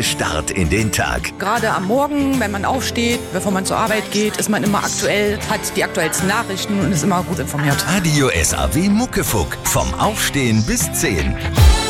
Start in den Tag. Gerade am Morgen, wenn man aufsteht, bevor man zur Arbeit geht, ist man immer aktuell, hat die aktuellsten Nachrichten und ist immer gut informiert. Radio SAW Muckefuck. Vom Aufstehen bis 10.